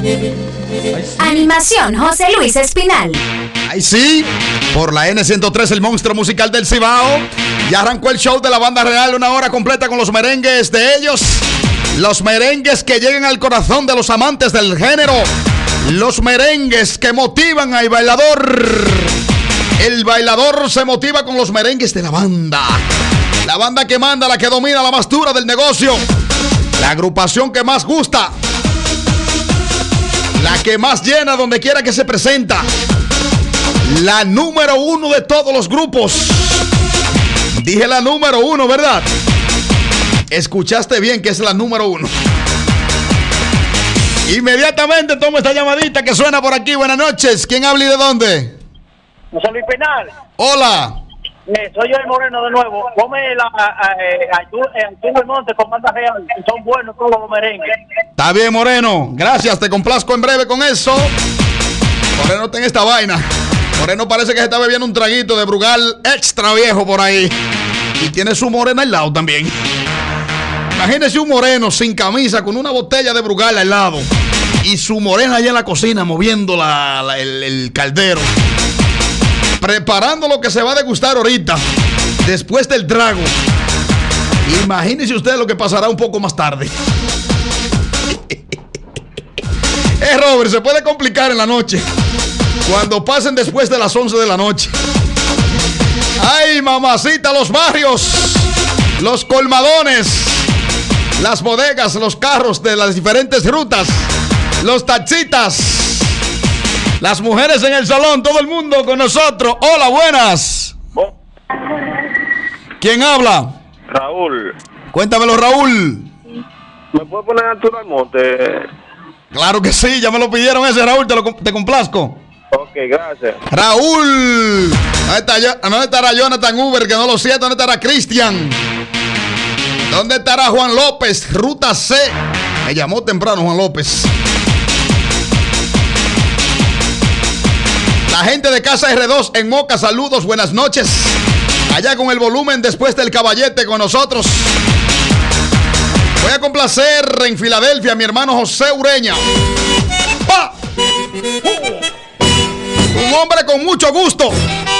Ay, sí. Animación José Luis Espinal. Ay, sí, por la N103, el monstruo musical del Cibao. Ya arrancó el show de la Banda Real, una hora completa con los merengues de ellos. Los merengues que llegan al corazón de los amantes del género. Los merengues que motivan al bailador. El bailador se motiva con los merengues de la banda. La banda que manda, la que domina, la más dura del negocio. La agrupación que más gusta. La que más llena donde quiera que se presenta. La número uno de todos los grupos. Dije la número uno, ¿verdad? Escuchaste bien que es la número uno. Inmediatamente tomo esta llamadita que suena por aquí. Buenas noches. ¿Quién habla y de dónde? José Luis Penal. Hola. Soy yo el Moreno de nuevo. Come Arturo Monte con Banda Real. Son buenos todos los merengues. Está bien, Moreno. Gracias. Te complazco en breve con eso. Moreno, ten esta vaina. Moreno parece que se está bebiendo un traguito de Brugal extra viejo por ahí. Y tiene su morena al lado también. Imagínese un moreno sin camisa con una botella de Brugal al lado. Y su morena allá en la cocina moviendo el caldero. Preparando lo que se va a degustar ahorita. Después del trago. Imagínese usted lo que pasará un poco más tarde. Robert, se puede complicar en la noche. Cuando pasen después de las 11 de la noche. Ay, mamacita, los barrios. Los colmadones. Las bodegas, los carros de las diferentes rutas. Los taxitas. Las mujeres en el salón, todo el mundo con nosotros. Hola, buenas. ¿Quién habla? Raúl. Cuéntamelo, Raúl. ¿Me puedes poner Arturo Almonte? Claro que sí, ya me lo pidieron ese, Raúl, te complazco. Ok, gracias. Raúl. ¿Dónde estará Jonathan Uber? Que no lo siento. ¿Dónde estará Cristian? ¿Dónde estará Juan López? Ruta C. Me llamó temprano Juan López. La gente de Casa R2 en Moca, saludos, buenas noches. Allá con el volumen después del caballete con nosotros. Voy a complacer en Filadelfia a mi hermano José Ureña. ¡Pa! Un hombre con mucho gusto.